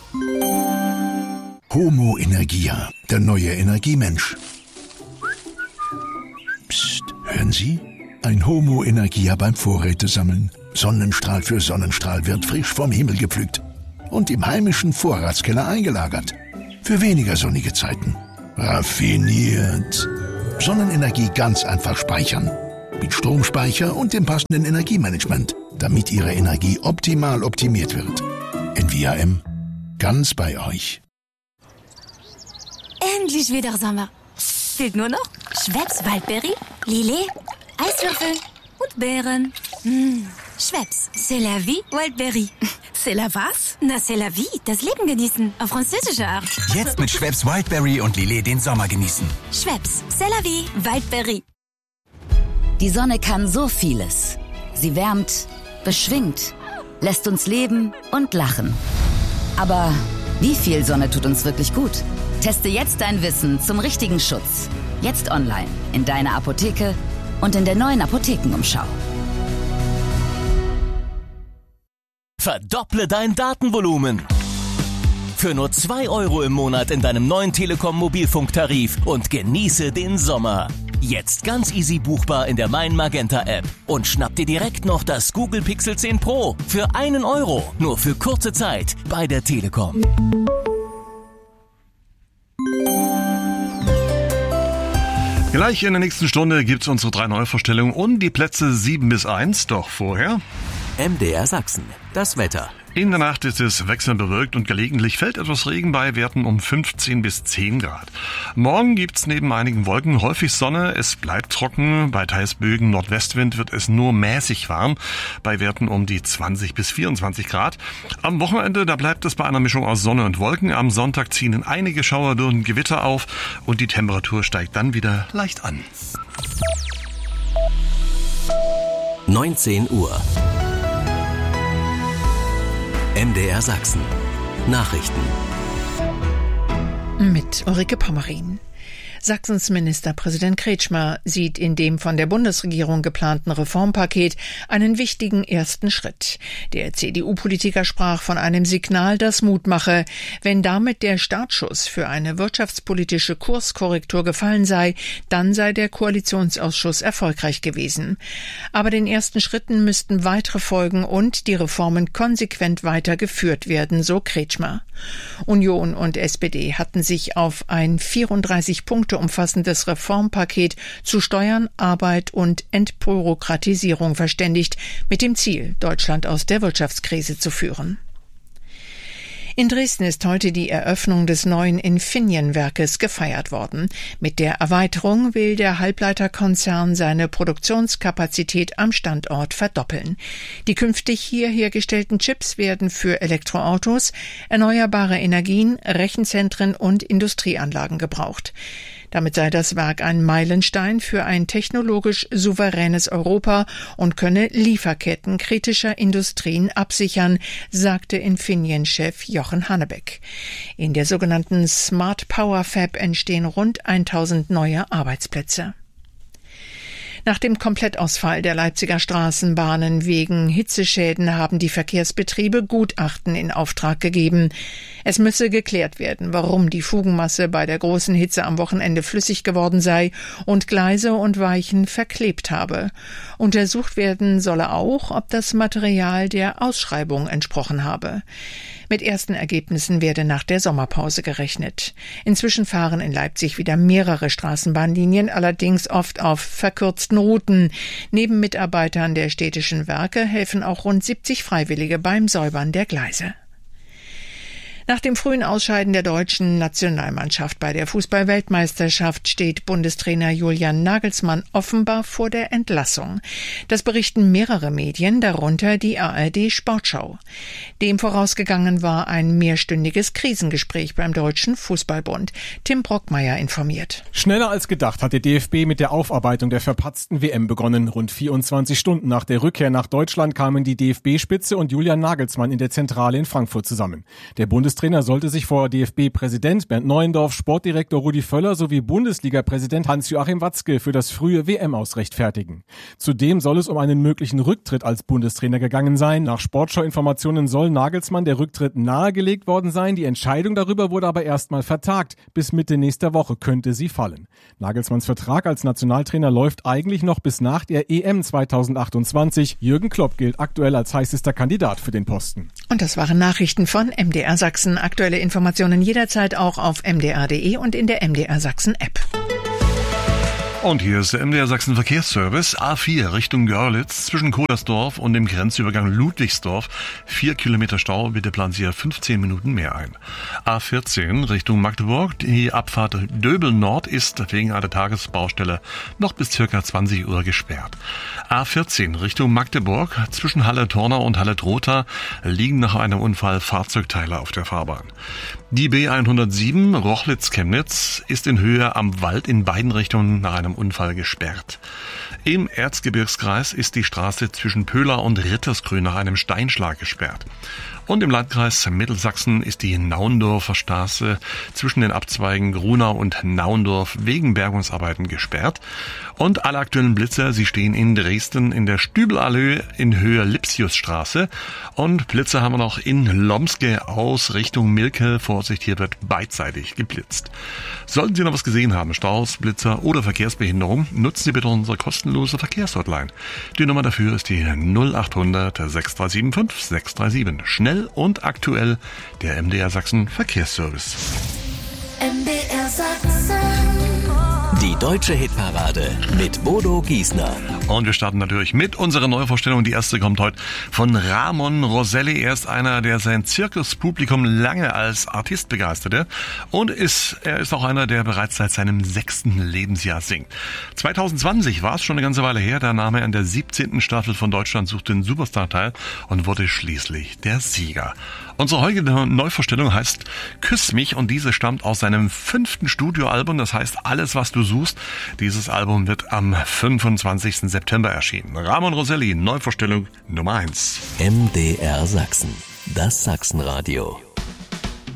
Homo Energia, der neue Energiemensch. Psst, hören Sie? Ein Homo Energia beim Vorrätesammeln. Sonnenstrahl für Sonnenstrahl wird frisch vom Himmel gepflückt und im heimischen Vorratskeller eingelagert. Für weniger sonnige Zeiten. Raffiniert. Sonnenenergie ganz einfach speichern. Mit Stromspeicher und dem passenden Energiemanagement, damit Ihre Energie optimal optimiert wird. NVAM. Ganz bei euch. Endlich wieder Sommer. Fehlt nur noch Schweppes Waldberry, Lillet, Eiswürfel und Beeren. Schweppes, c'est la vie, Waldberry. C'est la was? Na, c'est la vie, das Leben genießen, auf französische Art. Jetzt mit Schweppes Wildberry und Lillet den Sommer genießen. Schweppes, c'est la vie, Waldberry. Die Sonne kann so vieles. Sie wärmt, beschwingt, lässt uns leben und lachen. Aber wie viel Sonne tut uns wirklich gut? Teste jetzt dein Wissen zum richtigen Schutz. Jetzt online, in deiner Apotheke und in der neuen Apothekenumschau. Verdopple dein Datenvolumen. Für nur 2 € im Monat in deinem neuen Telekom-Mobilfunktarif und genieße den Sommer. Jetzt ganz easy buchbar in der Mein Magenta App. Und schnapp dir direkt noch das Google Pixel 10 Pro für 1 €. Nur für kurze Zeit bei der Telekom. Gleich in der nächsten Stunde gibt's unsere 3 Neuvorstellungen und die Plätze 7 bis 1. Doch vorher MDR Sachsen. Das Wetter. In der Nacht ist es wechselnd bewölkt und gelegentlich fällt etwas Regen bei Werten um 15 bis 10 Grad. Morgen gibt's neben einigen Wolken häufig Sonne, es bleibt trocken, bei teils Bögen Nordwestwind wird es nur mäßig warm, bei Werten um die 20 bis 24 Grad. Am Wochenende, da bleibt es bei einer Mischung aus Sonne und Wolken. Am Sonntag ziehen einige Schauer durch ein Gewitter auf und die Temperatur steigt dann wieder leicht an. 19 Uhr. MDR Sachsen. Nachrichten. Mit Ulrike Pommerin. Sachsens Ministerpräsident Kretschmer sieht in dem von der Bundesregierung geplanten Reformpaket einen wichtigen ersten Schritt. Der CDU-Politiker sprach von einem Signal, das Mut mache. Wenn damit der Startschuss für eine wirtschaftspolitische Kurskorrektur gefallen sei, dann sei der Koalitionsausschuss erfolgreich gewesen. Aber den ersten Schritten müssten weitere folgen und die Reformen konsequent weitergeführt werden, so Kretschmer. Union und SPD hatten sich auf ein 34 Punkte umfassendes Reformpaket zu Steuern, Arbeit und Entbürokratisierung verständigt, mit dem Ziel, Deutschland aus der Wirtschaftskrise zu führen. In Dresden ist heute die Eröffnung des neuen Infineon-Werkes gefeiert worden. Mit der Erweiterung will der Halbleiterkonzern seine Produktionskapazität am Standort verdoppeln. Die künftig hier hergestellten Chips werden für Elektroautos, erneuerbare Energien, Rechenzentren und Industrieanlagen gebraucht. Damit sei das Werk ein Meilenstein für ein technologisch souveränes Europa und könne Lieferketten kritischer Industrien absichern, sagte Infineon-Chef Jochen Hannebeck. In der sogenannten Smart Power Fab entstehen rund 1000 neue Arbeitsplätze. Nach dem Komplettausfall der Leipziger Straßenbahnen wegen Hitzeschäden haben die Verkehrsbetriebe Gutachten in Auftrag gegeben. Es müsse geklärt werden, warum die Fugenmasse bei der großen Hitze am Wochenende flüssig geworden sei und Gleise und Weichen verklebt habe. Untersucht werden solle auch, ob das Material der Ausschreibung entsprochen habe. Mit ersten Ergebnissen werde nach der Sommerpause gerechnet. Inzwischen fahren in Leipzig wieder mehrere Straßenbahnlinien, allerdings oft auf verkürzten Routen. Neben Mitarbeitern der städtischen Werke helfen auch rund 70 Freiwillige beim Säubern der Gleise. Nach dem frühen Ausscheiden der deutschen Nationalmannschaft bei der Fußball-Weltmeisterschaft steht Bundestrainer Julian Nagelsmann offenbar vor der Entlassung. Das berichten mehrere Medien, darunter die ARD-Sportschau. Dem vorausgegangen war ein mehrstündiges Krisengespräch beim Deutschen Fußballbund. Tim Brockmeier informiert. Schneller als gedacht hat der DFB mit der Aufarbeitung der verpatzten WM begonnen. Rund 24 Stunden nach der Rückkehr nach Deutschland kamen die DFB-Spitze und Julian Nagelsmann in der Zentrale in Frankfurt zusammen. Der Bundestrainer Bundestrainer sollte sich vor DFB-Präsident Bernd Neuendorf, Sportdirektor Rudi Völler sowie Bundesliga-Präsident Hans-Joachim Watzke für das frühe WM-Aus rechtfertigen. Zudem soll es um einen möglichen Rücktritt als Bundestrainer gegangen sein. Nach Sportschau-Informationen soll Nagelsmann der Rücktritt nahegelegt worden sein. Die Entscheidung darüber wurde aber erstmal vertagt. Bis Mitte nächster Woche könnte sie fallen. Nagelsmanns Vertrag als Nationaltrainer läuft eigentlich noch bis nach der EM 2028. Jürgen Klopp gilt aktuell als heißester Kandidat für den Posten. Und das waren Nachrichten von MDR Sachsen. Aktuelle Informationen jederzeit auch auf mdr.de und in der MDR Sachsen App. Und hier ist der MDR Sachsen Verkehrsservice. A4 Richtung Görlitz zwischen Kodersdorf und dem Grenzübergang Ludwigsdorf. 4 Kilometer Stau, bitte planen Sie 15 Minuten mehr ein. A14 Richtung Magdeburg. Die Abfahrt Döbel Nord ist wegen einer Tagesbaustelle noch bis circa 20 Uhr gesperrt. A14 Richtung Magdeburg. Zwischen Halle-Tornau und Halle-Trotha liegen nach einem Unfall Fahrzeugteile auf der Fahrbahn. Die B107 Rochlitz-Chemnitz ist in Höhe am Wald in beiden Richtungen nach einem Unfall gesperrt. Im Erzgebirgskreis ist die Straße zwischen Pöhler und Rittersgrün nach einem Steinschlag gesperrt. Und im Landkreis Mittelsachsen ist die Naundorfer Straße zwischen den Abzweigen Grunau und Naundorf wegen Bergungsarbeiten gesperrt. Und alle aktuellen Blitzer, sie stehen in Dresden in der Stübelallee in Höhe Lipsiusstraße. Und Blitzer haben wir noch in Lomske aus Richtung Milke. Vorsicht, hier wird beidseitig geblitzt. Sollten Sie noch was gesehen haben, Staus, Blitzer oder Verkehrsbehinderung, nutzen Sie bitte unsere kostenlose Verkehrshotline. Die Nummer dafür ist die 0800 6375 637. Schnell und aktuell der MDR Sachsen Verkehrsservice. MDR Sachsen. Die deutsche Hitparade mit Bodo Giesner. Und wir starten natürlich mit unserer Neuvorstellung. Die erste kommt heute von Ramon Roselli. Er ist einer, der sein Zirkuspublikum lange als Artist begeisterte. Und er ist auch einer, der bereits seit seinem 6. Lebensjahr singt. 2020 war es schon eine ganze Weile her. Da nahm er an der 17. Staffel von Deutschland sucht den Superstar teil und wurde schließlich der Sieger. Unsere heutige Neuvorstellung heißt Küss mich und diese stammt aus seinem 5. Studioalbum. Das heißt Alles, was du suchst. Dieses Album wird am 25. September erschienen. Ramon Roselli, Neuvorstellung Nummer 1. MDR Sachsen, das Sachsenradio.